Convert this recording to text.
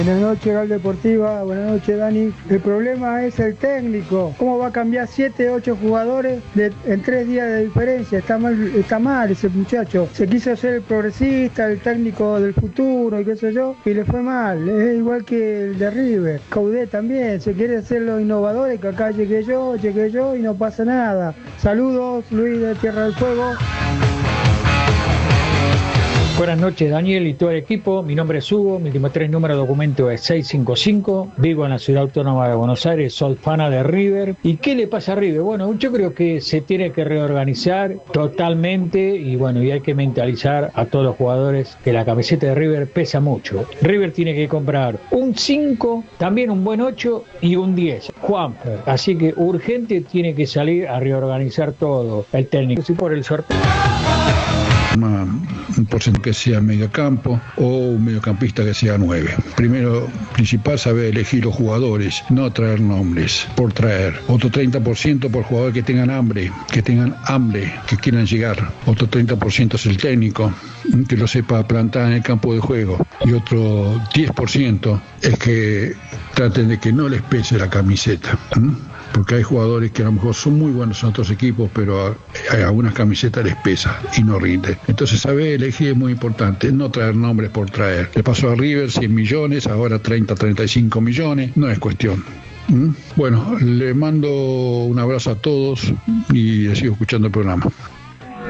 Buenas noches, Gal Deportiva. Buenas noches, Dani. El problema es el técnico. ¿Cómo va a cambiar 7, 8 jugadores en 3 días de diferencia? Está mal ese muchacho. Se quiso ser el progresista, el técnico del futuro y qué sé yo, y le fue mal. Es igual que el de River. Caudé también. Se quiere hacer los innovadores, que acá llegué yo y no pasa nada. Saludos, Luis de Tierra del Fuego. Buenas noches, Daniel y todo el equipo. Mi nombre es Hugo, mi último 3 número de documento es 655. Vivo en la Ciudad Autónoma de Buenos Aires, soy fana de River. ¿Y qué le pasa a River? Bueno, yo creo que se tiene que reorganizar totalmente y bueno, y hay que mentalizar a todos los jugadores que la camiseta de River pesa mucho. River tiene que comprar un 5, también un buen 8 y un 10. Juanfer. Así que urgente tiene que salir a reorganizar todo el técnico. Si por el sorteo. Un porcentaje que sea mediocampo o un mediocampista que sea 9. Primero, principal, saber elegir los jugadores, no traer nombres por traer. Otro 30% por jugadores que tengan hambre, que quieran llegar. Otro 30% es el técnico, que lo sepa plantar en el campo de juego. Y otro 10% es que traten de que no les pese la camiseta. Porque hay jugadores que a lo mejor son muy buenos en otros equipos, pero a algunas camisetas les pesa y no rinde. Entonces saber elegir es muy importante, no traer nombres por traer. Le pasó a River 100 millones, ahora 30, 35 millones, no es cuestión. Bueno, le mando un abrazo a todos y sigo escuchando el programa.